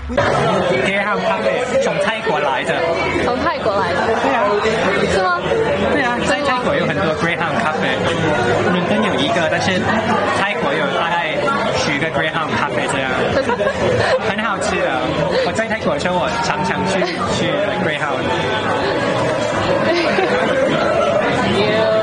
Greyhound 咖啡从泰国来的。 从泰国来的。 对啊。 是吗？ 对啊，在泰国有很多 Greyhound 咖啡，伦敦有一个，但是泰国有大概10个 Greyhound 咖啡这样，很好吃的。我在泰国的时候，我常常去Greyhound。